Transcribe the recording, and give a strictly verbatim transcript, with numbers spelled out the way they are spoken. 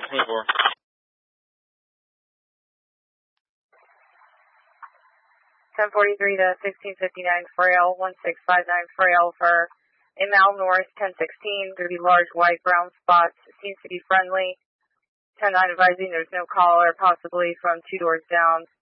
twenty-four. ten forty-three to sixteen fifty-nine Frail, one six five nine Frail for a mile north, ten sixteen, going to be large white brown spots, seems to be friendly. ten nine advising there's no caller, possibly from two doors down.